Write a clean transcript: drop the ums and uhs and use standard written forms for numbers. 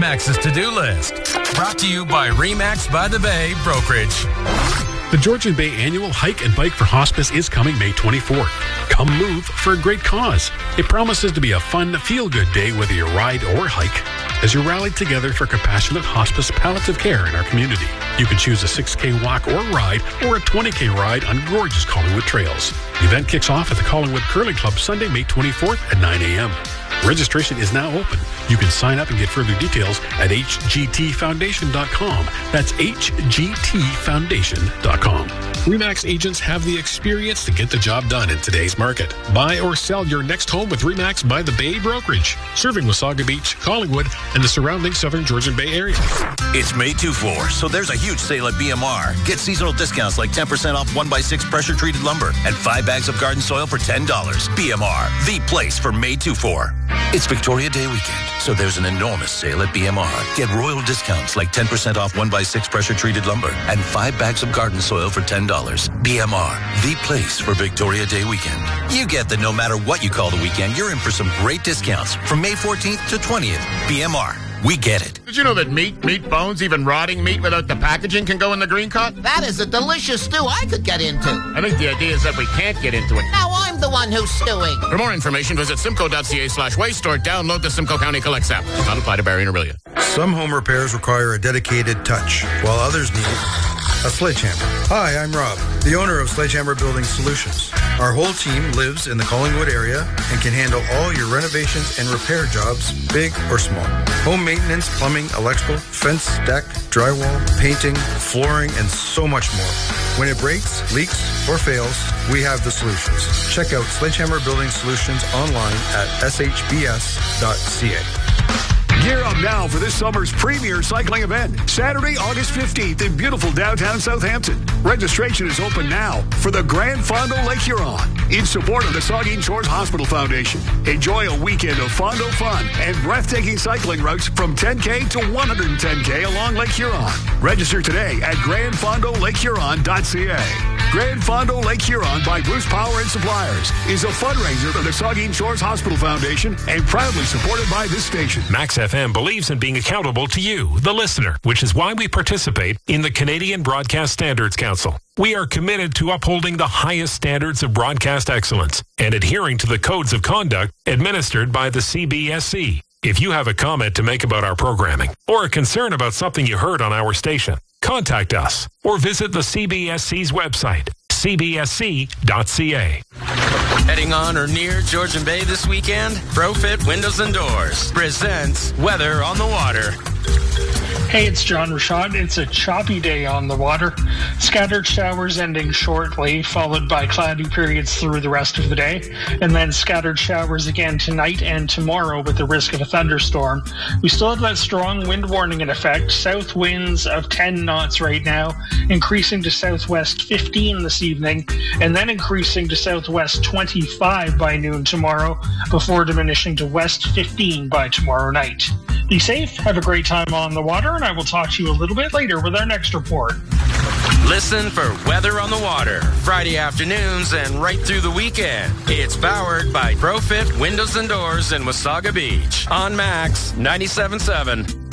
RE/MAX's to-do list. Brought to you by RE/MAX by the Bay Brokerage. The Georgian Bay Annual Hike and Bike for Hospice is coming May 24th. Come move for a great cause. It promises to be a fun, feel-good day whether you ride or hike, as you rally together for compassionate hospice palliative care in our community. You can choose a 6K walk or ride or a 20K ride on gorgeous Collingwood trails. The event kicks off at the Collingwood Curling Club Sunday, May 24th at 9 a.m. Registration is now open. You can sign up and get further details at hgtfoundation.com. That's hgtfoundation.com. RE/MAX agents have the experience to get the job done in today's market. Buy or sell your next home with RE/MAX by the Bay Brokerage, serving Wasaga Beach, Collingwood, and the surrounding southern Georgian Bay area. It's May 2-4, so there's a huge sale at BMR. Get seasonal discounts like 10% off 1x6 pressure-treated lumber and 5 bags of garden soil for $10. BMR, the place for May 2-4. It's Victoria Day weekend, so there's an enormous sale at BMR. Get royal discounts like 10% off 1x6 pressure-treated lumber and 5 bags of garden soil for $10. BMR, the place for Victoria Day weekend. You get that no matter what you call the weekend, you're in for some great discounts from May 14th to 20th. BMR, we get it. Did you know that meat, bones, even rotting meat without the packaging can go in the green cart? That is a delicious stew I could get into. I think the idea is that we can't get into it. Now I'm the one who's stewing. For more information, visit simcoe.ca/waste or download the Simcoe County Collects app. Not apply to Barrie and Orillia. Some home repairs require a dedicated touch, while others need a sledgehammer. Hi, I'm Rob, the owner of Sledgehammer Building Solutions. Our whole team lives in the Collingwood area and can handle all your renovations and repair jobs, big or small. Home maintenance, plumbing, electrical, fence, deck, drywall, painting, flooring, and so much more. When it breaks, leaks, or fails, we have the solutions. Check out Sledgehammer Building Solutions online at shbs.ca. Gear up now for this summer's premier cycling event, Saturday, August 15th in beautiful downtown Southampton. Registration is open now for the Grand Fondo Lake Huron in support of the Saugeen Shores Hospital Foundation. Enjoy a weekend of Fondo fun and breathtaking cycling routes from 10K to 110K along Lake Huron. Register today at grandfondolakehuron.ca. Grand Fondo Lake Huron by Bruce Power and Suppliers is a fundraiser for the Saugeen Shores Hospital Foundation and proudly supported by this station. Max FM believes in being accountable to you, the listener, which is why we participate in the Canadian Broadcast Standards Council. We are committed to upholding the highest standards of broadcast excellence and adhering to the codes of conduct administered by the CBSC. If you have a comment to make about our programming or a concern about something you heard on our station, contact us or visit the CBSC's website, cbsc.ca. Heading on or near Georgian Bay this weekend? ProFit Windows and Doors presents Weather on the Water. Hey, it's John Rashad. It's a choppy day on the water. Scattered showers ending shortly, followed by cloudy periods through the rest of the day, and then scattered showers again tonight and tomorrow with the risk of a thunderstorm. We still have that strong wind warning in effect. South winds of 10 knots right now, increasing to southwest 15 this evening, and then increasing to southwest 25 by noon tomorrow, before diminishing to west 15 by tomorrow night. Be safe, have a great time on the water, and I will talk to you a little bit later with our next report. Listen for Weather on the Water, Friday afternoons and right through the weekend. It's powered by ProFit Windows and Doors in Wasaga Beach on Max 97.7.